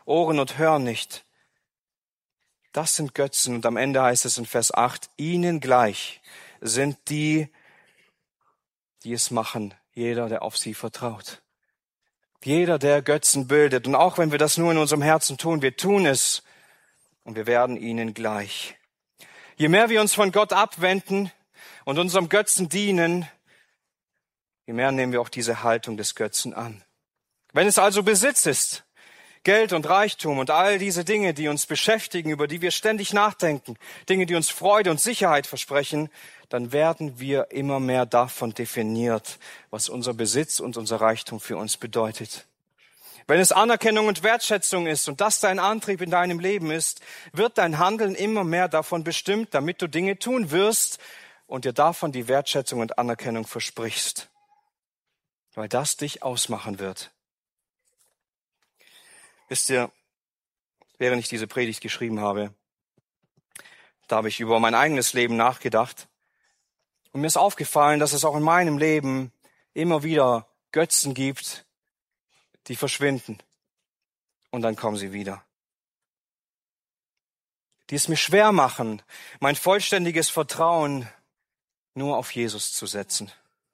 Ohren und hören nicht. Das sind Götzen. Und am Ende heißt es in Vers 8, ihnen gleich sind die, die es machen, jeder, der auf sie vertraut. Jeder, der Götzen bildet. Und auch wenn wir das nur in unserem Herzen tun, wir tun es und wir werden ihnen gleich. Je mehr wir uns von Gott abwenden und unserem Götzen dienen, je mehr nehmen wir auch diese Haltung des Götzen an. Wenn es also Besitz ist, Geld und Reichtum und all diese Dinge, die uns beschäftigen, über die wir ständig nachdenken, Dinge, die uns Freude und Sicherheit versprechen, dann werden wir immer mehr davon definiert, was unser Besitz und unser Reichtum für uns bedeutet. Wenn es Anerkennung und Wertschätzung ist und das dein Antrieb in deinem Leben ist, wird dein Handeln immer mehr davon bestimmt, damit du Dinge tun wirst und dir davon die Wertschätzung und Anerkennung versprichst, weil das dich ausmachen wird. Wisst ihr, während ich diese Predigt geschrieben habe, da habe ich über mein eigenes Leben nachgedacht. Und mir ist aufgefallen, dass es auch in meinem Leben immer wieder Götzen gibt, die verschwinden. Und dann kommen sie wieder. Die es mir schwer machen, mein vollständiges Vertrauen nur auf Jesus zu setzen.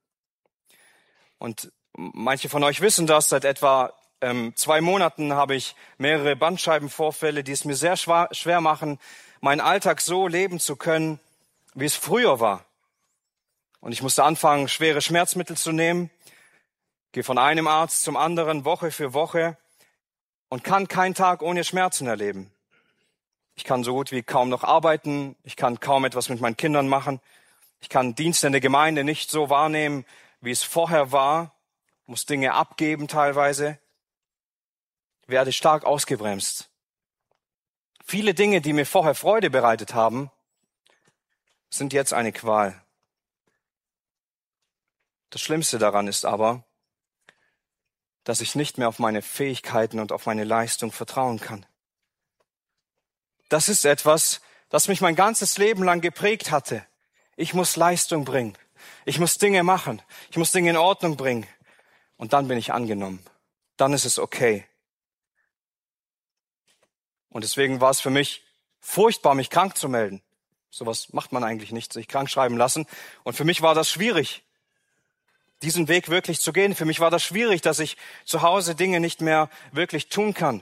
Und manche von euch wissen das, seit etwa 2 Monaten habe ich mehrere Bandscheibenvorfälle, die es mir sehr schwer machen, meinen Alltag so leben zu können, wie es früher war. Und ich musste anfangen, schwere Schmerzmittel zu nehmen, gehe von einem Arzt zum anderen, Woche für Woche und kann keinen Tag ohne Schmerzen erleben. Ich kann so gut wie kaum noch arbeiten, ich kann kaum etwas mit meinen Kindern machen, ich kann Dienste in der Gemeinde nicht so wahrnehmen, wie es vorher war, muss Dinge abgeben teilweise, werde stark ausgebremst. Viele Dinge, die mir vorher Freude bereitet haben, sind jetzt eine Qual. Das Schlimmste daran ist aber, dass ich nicht mehr auf meine Fähigkeiten und auf meine Leistung vertrauen kann. Das ist etwas, das mich mein ganzes Leben lang geprägt hatte. Ich muss Leistung bringen. Ich muss Dinge machen. Ich muss Dinge in Ordnung bringen. Und dann bin ich angenommen. Dann ist es okay. Und deswegen war es für mich furchtbar, mich krank zu melden. Sowas macht man eigentlich nicht, sich krank schreiben lassen. Und für mich war das schwierig, diesen Weg wirklich zu gehen. Für mich war das schwierig, dass ich zu Hause Dinge nicht mehr wirklich tun kann.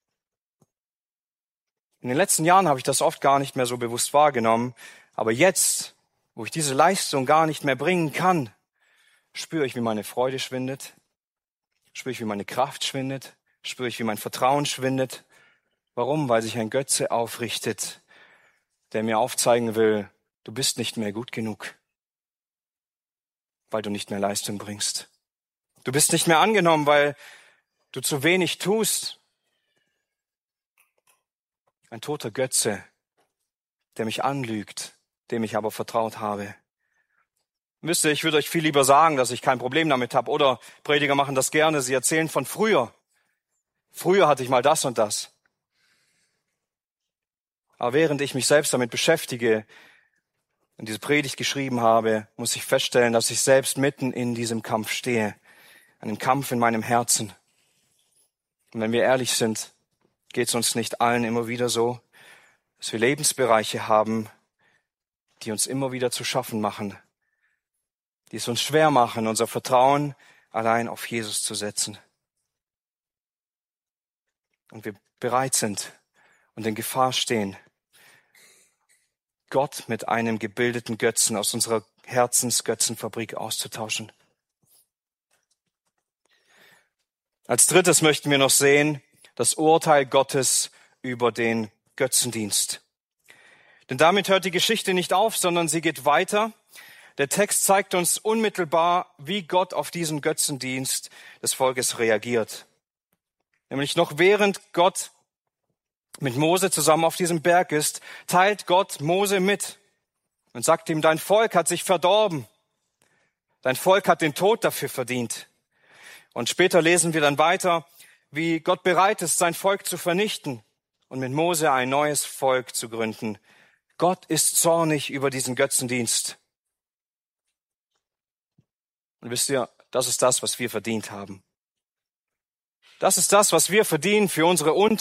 In den letzten Jahren habe ich das oft gar nicht mehr so bewusst wahrgenommen. Aber jetzt, wo ich diese Leistung gar nicht mehr bringen kann, spüre ich, wie meine Freude schwindet, spüre ich, wie meine Kraft schwindet, spüre ich, wie mein Vertrauen schwindet. Warum? Weil sich ein Götze aufrichtet, der mir aufzeigen will, du bist nicht mehr gut genug, weil du nicht mehr Leistung bringst. Du bist nicht mehr angenommen, weil du zu wenig tust. Ein toter Götze, der mich anlügt, dem ich aber vertraut habe. Wisst ihr, ich würde euch viel lieber sagen, dass ich kein Problem damit habe. Oder Prediger machen das gerne, sie erzählen von früher. Früher hatte ich mal das und das. Aber während ich mich selbst damit beschäftige und diese Predigt geschrieben habe, muss ich feststellen, dass ich selbst mitten in diesem Kampf stehe. Einem Kampf in meinem Herzen. Und wenn wir ehrlich sind, geht es uns nicht allen immer wieder so, dass wir Lebensbereiche haben, die uns immer wieder zu schaffen machen, die es uns schwer machen, unser Vertrauen allein auf Jesus zu setzen. Und wir bereit sind und in Gefahr stehen, Gott mit einem gebildeten Götzen aus unserer Herzensgötzenfabrik auszutauschen. Als drittes möchten wir noch sehen, das Urteil Gottes über den Götzendienst. Denn damit hört die Geschichte nicht auf, sondern sie geht weiter. Der Text zeigt uns unmittelbar, wie Gott auf diesen Götzendienst des Volkes reagiert. Nämlich noch während Gott mit Mose zusammen auf diesem Berg ist, teilt Gott Mose mit und sagt ihm, dein Volk hat sich verdorben. Dein Volk hat den Tod dafür verdient. Und später lesen wir dann weiter, wie Gott bereit ist, sein Volk zu vernichten und mit Mose ein neues Volk zu gründen. Gott ist zornig über diesen Götzendienst. Und wisst ihr, das ist das, was wir verdient haben. Das ist das, was wir verdienen für unsere